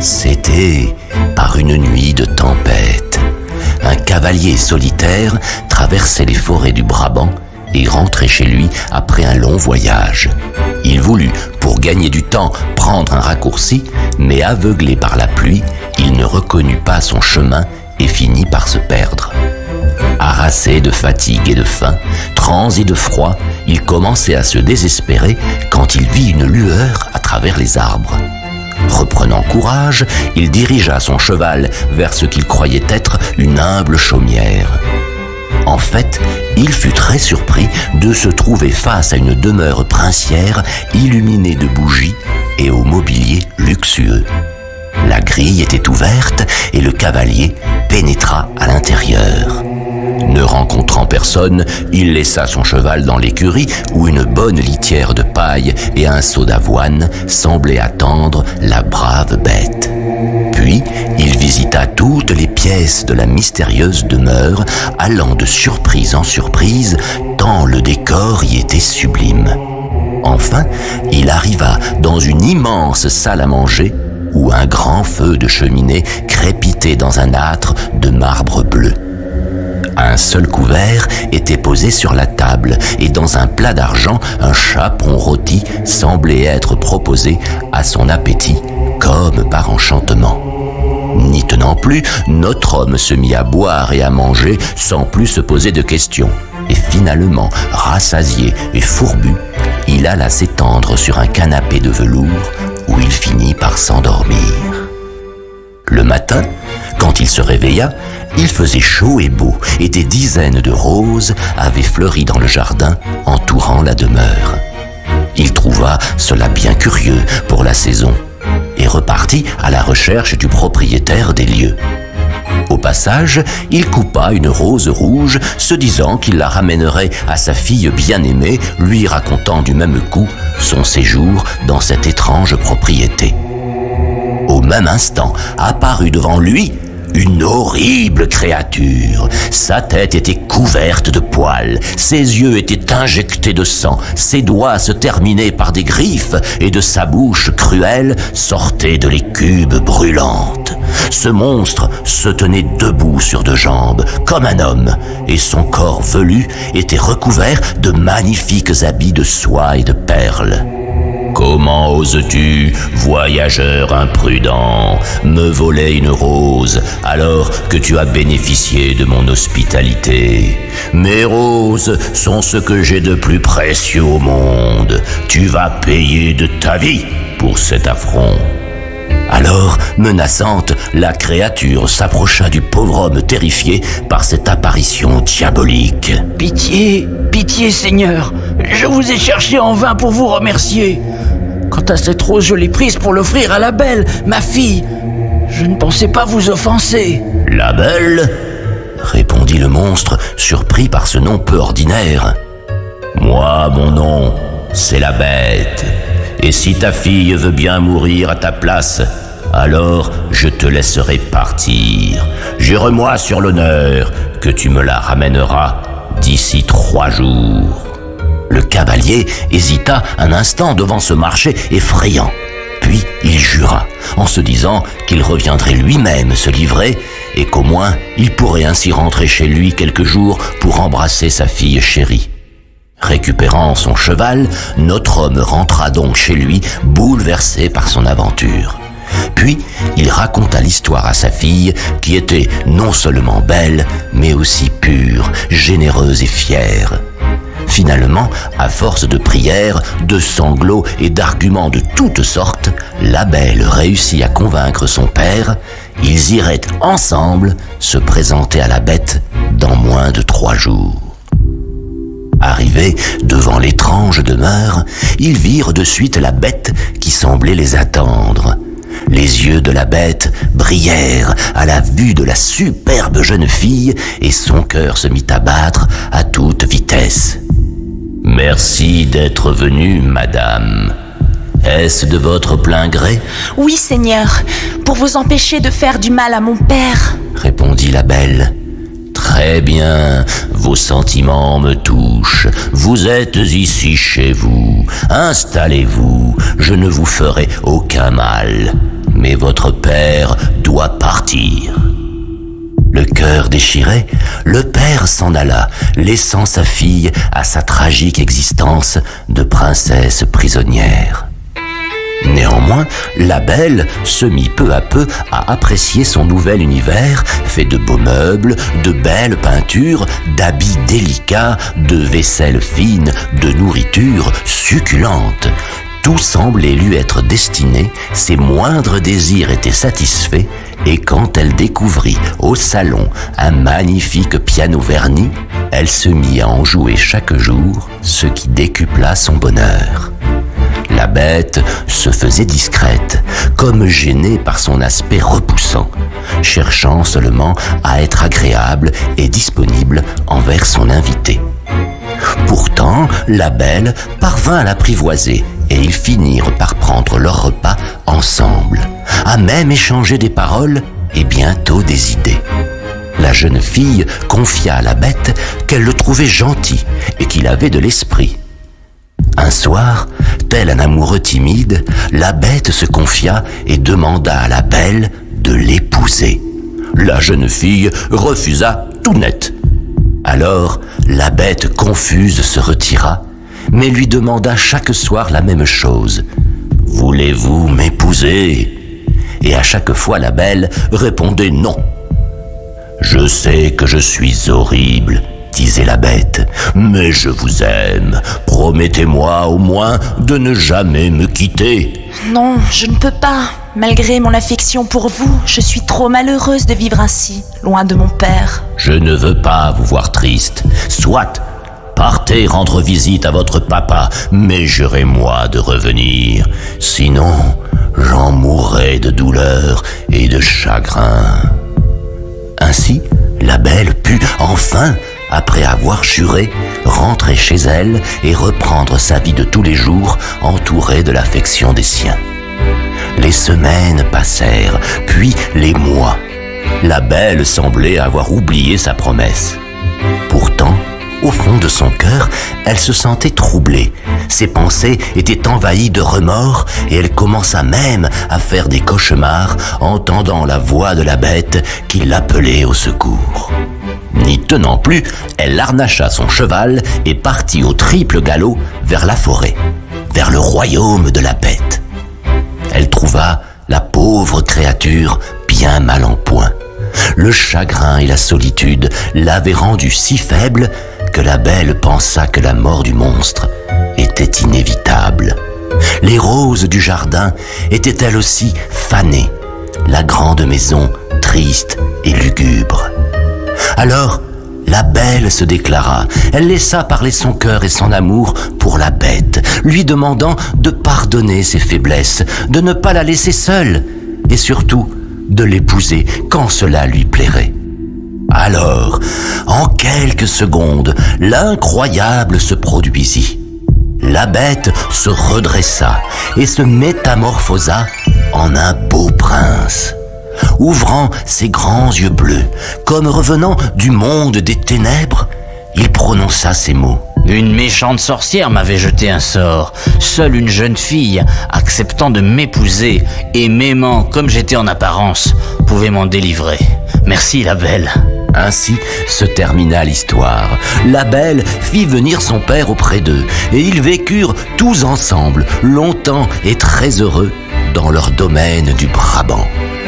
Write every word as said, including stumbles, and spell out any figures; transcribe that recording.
C'était par une nuit de tempête. Un cavalier solitaire traversait les forêts du Brabant et rentrait chez lui après un long voyage. Il voulut, pour gagner du temps, prendre un raccourci, mais aveuglé par la pluie, il ne reconnut pas son chemin et finit par se perdre. Harassé de fatigue et de faim, transi et de froid, il commençait à se désespérer quand il vit une lueur à travers les arbres. Reprenant courage, il dirigea son cheval vers ce qu'il croyait être une humble chaumière. En fait, il fut très surpris de se trouver face à une demeure princière illuminée de bougies et au mobilier luxueux. La grille était ouverte et le cavalier pénétra à l'intérieur. Ne rencontrant personne, il laissa son cheval dans l'écurie où une bonne litière de paille et un seau d'avoine semblaient attendre la brave bête. Puis, il visita toutes les pièces de la mystérieuse demeure, allant de surprise en surprise, tant le décor y était sublime. Enfin, il arriva dans une immense salle à manger, où un grand feu de cheminée crépitait dans un âtre de marbre bleu. Un seul couvert était posé sur la table et dans un plat d'argent, un chaperon rôti semblait être proposé à son appétit comme par enchantement. N'y tenant plus, notre homme se mit à boire et à manger sans plus se poser de questions. Et finalement, rassasié et fourbu, il alla s'étendre sur un canapé de velours où il finit par s'endormir. Le matin, quand il se réveilla, il faisait chaud et beau et des dizaines de roses avaient fleuri dans le jardin entourant la demeure. Il trouva cela bien curieux pour la saison et repartit à la recherche du propriétaire des lieux. Au passage, il coupa une rose rouge, se disant qu'il la ramènerait à sa fille bien-aimée, lui racontant du même coup son séjour dans cette étrange propriété. Au même instant, apparut devant lui une horrible créature. Sa tête était couverte de poils, ses yeux étaient injectés de sang, ses doigts se terminaient par des griffes et de sa bouche cruelle sortaient de l'écube brûlante. Ce monstre se tenait debout sur deux jambes, comme un homme, et son corps velu était recouvert de magnifiques habits de soie et de perles. « Comment oses-tu, voyageur imprudent, me voler une rose alors que tu as bénéficié de mon hospitalité? Mes roses sont ce que j'ai de plus précieux au monde. Tu vas payer de ta vie pour cet affront. » Alors, menaçante, la créature s'approcha du pauvre homme terrifié par cette apparition diabolique. « Pitié, pitié, Seigneur, je vous ai cherché en vain pour vous remercier. Quant à cette rose, je l'ai prise pour l'offrir à la belle, ma fille. Je ne pensais pas vous offenser. »« La belle ?» répondit le monstre, surpris par ce nom peu ordinaire. « Moi, mon nom, c'est la bête. Et si ta fille veut bien mourir à ta place, alors je te laisserai partir. Jure-moi sur l'honneur que tu me la ramèneras d'ici trois jours. » Le cavalier hésita un instant devant ce marché effrayant. Puis il jura, en se disant qu'il reviendrait lui-même se livrer et qu'au moins il pourrait ainsi rentrer chez lui quelques jours pour embrasser sa fille chérie. Récupérant son cheval, notre homme rentra donc chez lui, bouleversé par son aventure. Puis, il raconta l'histoire à sa fille, qui était non seulement belle, mais aussi pure, généreuse et fière. Finalement, à force de prières, de sanglots et d'arguments de toutes sortes, la belle réussit à convaincre son père. Ils iraient ensemble se présenter à la bête dans moins de trois jours. Arrivés devant l'étrange demeure, ils virent de suite la bête qui semblait les attendre. Les yeux de la bête brillèrent à la vue de la superbe jeune fille et son cœur se mit à battre à toute vitesse. « Merci d'être venue, madame. Est-ce de votre plein gré ?»« Oui, Seigneur, pour vous empêcher de faire du mal à mon père, » répondit la belle. « Très bien, vos sentiments me touchent. Vous êtes ici chez vous. Installez-vous, je ne vous ferai aucun mal. Mais votre père père doit partir. » Le cœur déchiré, le père s'en alla, laissant sa fille à sa tragique existence de princesse prisonnière. Néanmoins, la belle se mit peu à peu à apprécier son nouvel univers, fait de beaux meubles, de belles peintures, d'habits délicats, de vaisselle fine, de nourriture succulente. Tout semblait lui être destiné, ses moindres désirs étaient satisfaits, et quand elle découvrit au salon un magnifique piano verni, elle se mit à en jouer chaque jour, ce qui décupla son bonheur. La bête se faisait discrète, comme gênée par son aspect repoussant, cherchant seulement à être agréable et disponible envers son invité. Pourtant, la belle parvint à l'apprivoiser et ils finirent par prendre leur repas ensemble, à même échanger des paroles et bientôt des idées. La jeune fille confia à la bête qu'elle le trouvait gentil et qu'il avait de l'esprit. Un soir, tel un amoureux timide, la bête se confia et demanda à la belle de l'épouser. La jeune fille refusa tout net. Alors, la bête confuse se retira, mais lui demanda chaque soir la même chose. « Voulez-vous m'épouser ?» Et à chaque fois, la belle répondait non. « Je sais que je suis horrible, » disait la bête, « mais je vous aime. Promettez-moi au moins de ne jamais me quitter. » Non, je ne peux pas. Malgré mon affection pour vous, je suis trop malheureuse de vivre ainsi, loin de mon père. Je ne veux pas vous voir triste. Soit, partez rendre visite à votre papa, mais jurez-moi de revenir. Sinon, j'en mourrai de douleur et de chagrin. Ainsi, la belle put enfin, après avoir juré, rentrer chez elle et reprendre sa vie de tous les jours, entourée de l'affection des siens. Les semaines passèrent, puis les mois. La belle semblait avoir oublié sa promesse. Pourtant, au fond de son cœur, elle se sentait troublée. Ses pensées étaient envahies de remords et elle commença même à faire des cauchemars, entendant la voix de la bête qui l'appelait au secours. N'y tenant plus, elle harnacha son cheval et partit au triple galop vers la forêt, vers le royaume de la bête. Elle trouva la pauvre créature bien mal en point. Le chagrin et la solitude l'avaient rendue si faible que la belle pensa que la mort du monstre était inévitable. Les roses du jardin étaient elles aussi fanées, la grande maison triste et lugubre. Alors, la belle se déclara. Elle laissa parler son cœur et son amour pour la bête, lui demandant de pardonner ses faiblesses, de ne pas la laisser seule et surtout de l'épouser quand cela lui plairait. Alors, en quelques secondes, l'incroyable se produisit. La bête se redressa et se métamorphosa en un beau prince. Ouvrant ses grands yeux bleus, comme revenant du monde des ténèbres, il prononça ces mots. « Une méchante sorcière m'avait jeté un sort. Seule une jeune fille, acceptant de m'épouser et m'aimant comme j'étais en apparence, pouvait m'en délivrer. Merci la belle. » Ainsi se termina l'histoire. La belle fit venir son père auprès d'eux, et ils vécurent tous ensemble, longtemps et très heureux, dans leur domaine du Brabant.